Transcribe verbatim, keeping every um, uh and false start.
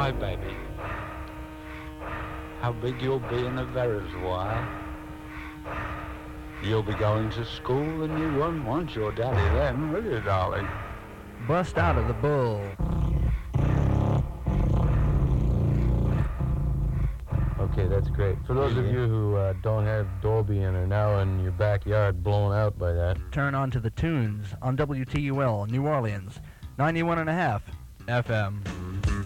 Hi, baby. How big you'll be in a very while. You'll be going to school and you won't want your daddy then, will you, darling? Bust out of the bull. Okay, that's great. For those of you who uh, don't have Dolby and are now in your backyard blown out by that, turn on to the tunes on W T U L New Orleans, ninety-one and a half F M.